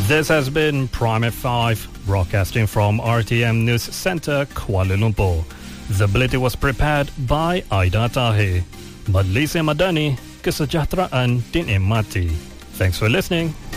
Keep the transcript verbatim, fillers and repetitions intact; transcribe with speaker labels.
Speaker 1: This has been Prime F five, broadcasting from R T M News Center, Kuala Lumpur. The bulletin was prepared by Aida Tahir. Madlisi Madani, kesejahteraan dinikmati. Thanks for listening.